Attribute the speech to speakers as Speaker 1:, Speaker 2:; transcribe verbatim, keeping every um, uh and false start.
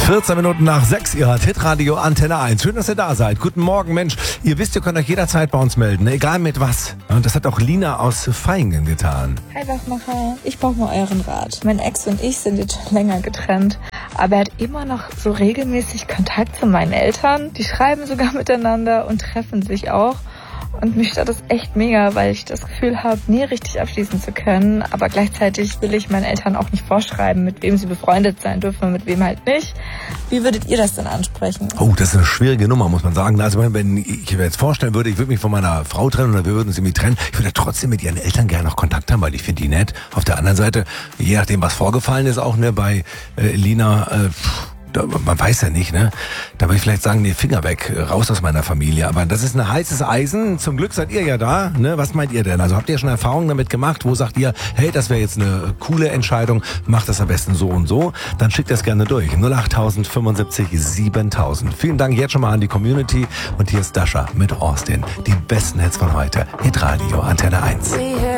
Speaker 1: vierzehn Minuten nach sechs, ihr hört Hitradio Antenne eins. Schön, dass ihr da seid. Guten Morgen, Mensch. Ihr wisst, ihr könnt euch jederzeit bei uns melden, egal mit was. Und das hat auch Lina aus Vaihingen getan.
Speaker 2: Hi Wachmacher, ich brauche mal euren Rat. Mein Ex und ich sind jetzt schon länger getrennt, aber er hat immer noch so regelmäßig Kontakt zu meinen Eltern. Die schreiben sogar miteinander und treffen sich auch. Und mich stört das echt mega, weil ich das Gefühl habe, nie richtig abschließen zu können. Aber gleichzeitig will ich meinen Eltern auch nicht vorschreiben, mit wem sie befreundet sein dürfen und mit wem halt nicht. Wie würdet ihr das denn ansprechen?
Speaker 1: Oh, das ist eine schwierige Nummer, muss man sagen. Also wenn ich mir jetzt vorstellen würde, ich würde mich von meiner Frau trennen oder wir würden sie mich trennen, ich würde trotzdem mit ihren Eltern gerne noch Kontakt haben, weil ich finde die nett. Auf der anderen Seite, je nachdem, was vorgefallen ist, auch ne, bei äh, Lina, äh, man weiß ja nicht, ne? Da würde ich vielleicht sagen, nee, Finger weg, raus aus meiner Familie. Aber das ist ein heißes Eisen. Zum Glück seid ihr ja da, ne? Was meint ihr denn? Also habt ihr schon Erfahrungen damit gemacht? Wo sagt ihr, hey, das wäre jetzt eine coole Entscheidung, macht das am besten so und so? Dann schickt das gerne durch. null acht fünfundsiebzig siebentausend. Vielen Dank jetzt schon mal an die Community. Und hier ist Dasha mit Austin. Die besten Hits von heute. Hitradio Antenne eins.